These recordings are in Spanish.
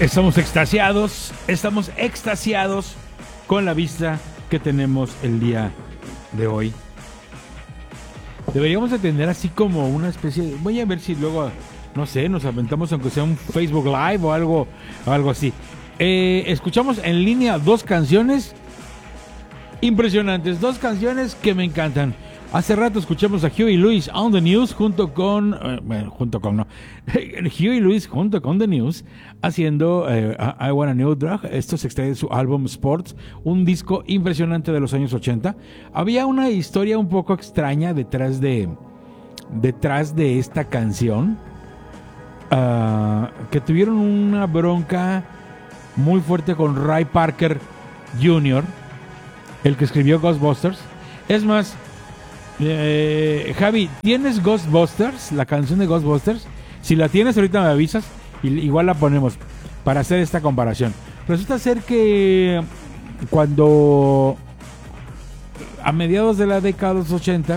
Estamos extasiados con la vista que tenemos el día de hoy. Deberíamos de tener así como una especie de... Voy a ver si luego, no sé, nos aventamos aunque sea un Facebook Live o algo así. Escuchamos en línea dos canciones impresionantes, dos canciones que me encantan. Hace rato escuchamos a Huey Lewis on the News junto con Huey Lewis junto con The News haciendo I Want a New Drug. Esto se extrae de su álbum Sports, un disco impresionante de los años 80. Había una historia un poco extraña detrás de esta canción, que tuvieron una bronca muy fuerte con Ray Parker Jr., el que escribió Ghostbusters. Es más, Javi, ¿tienes Ghostbusters? La canción de Ghostbusters. Si la tienes, ahorita me avisas y igual la ponemos para hacer esta comparación. Resulta ser que cuando a mediados de la década de los 80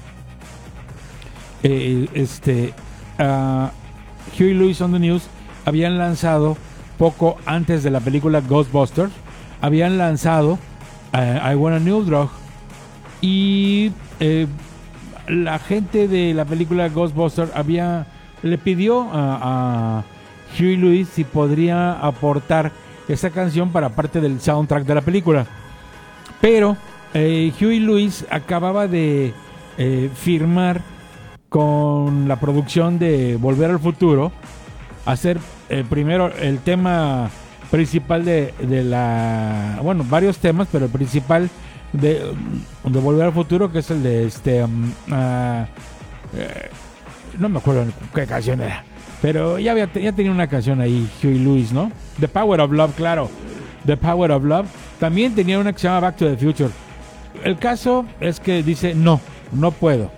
Huey Lewis on the News habían lanzado, poco antes de la película Ghostbusters, habían lanzado I Want a New Drug, y la gente de la película Ghostbusters le pidió a Huey Lewis si podría aportar esa canción para parte del soundtrack de la película. Pero Huey Lewis acababa de firmar con la producción de Volver al Futuro, hacer primero el tema principal de la... Bueno, varios temas, pero el principal de Volver al Futuro, que es el de no me acuerdo qué canción era, pero ya tenía una canción ahí Huey Lewis, ¿no? The Power of Love, claro, The Power of Love. También tenía una que se llama Back to the Future. El caso es que dice no puedo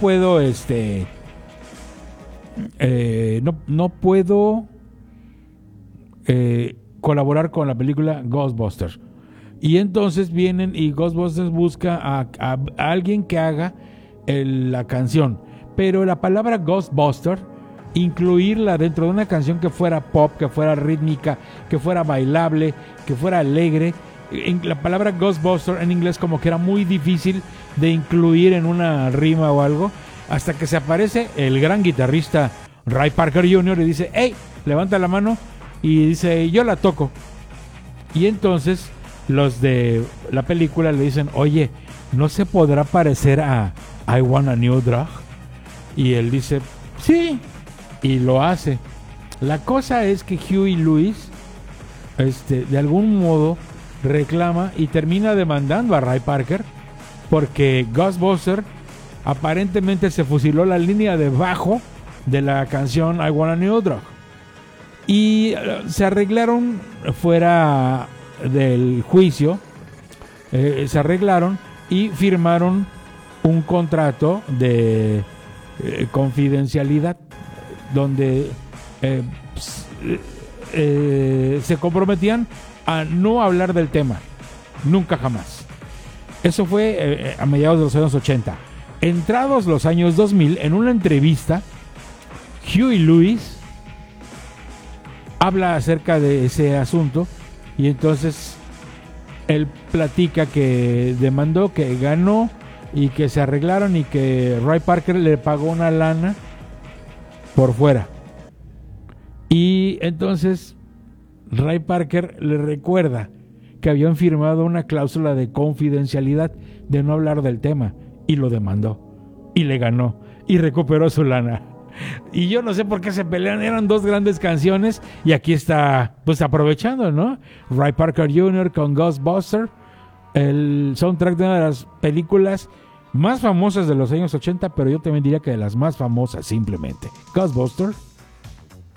colaborar con la película Ghostbusters. Y entonces vienen y Ghostbusters busca a alguien que haga la canción. Pero la palabra Ghostbuster, incluirla dentro de una canción que fuera pop, que fuera rítmica, que fuera bailable, que fuera alegre, la palabra Ghostbuster en inglés como que era muy difícil de incluir en una rima o algo, hasta que se aparece el gran guitarrista Ray Parker Jr. y dice, hey, levanta la mano, y dice, yo la toco. Y entonces los de la película le dicen, oye, ¿no se podrá parecer a I Want a New Drug? Y él dice, sí, y lo hace. La cosa es que Huey Lewis de algún modo reclama y termina demandando a Ray Parker porque Ghostbusters aparentemente se fusiló la línea de bajo de la canción I Want a New Drug. Y se arreglaron fuera del juicio, se arreglaron y firmaron un contrato de confidencialidad donde se comprometían a no hablar del tema, nunca jamás. Eso fue a mediados de los años 80. Entrados los años 2000, en una entrevista, Huey Lewis habla acerca de ese asunto y entonces él platica que demandó, que ganó y que se arreglaron y que Ray Parker le pagó una lana por fuera. Y entonces Ray Parker le recuerda que habían firmado una cláusula de confidencialidad de no hablar del tema y lo demandó y le ganó y recuperó su lana. Y yo no sé por qué se pelean, eran dos grandes canciones y aquí está pues aprovechando, ¿no? Ray Parker Jr. con Ghostbusters, el soundtrack de una de las películas más famosas de los años 80, pero yo también diría que de las más famosas simplemente. Ghostbusters.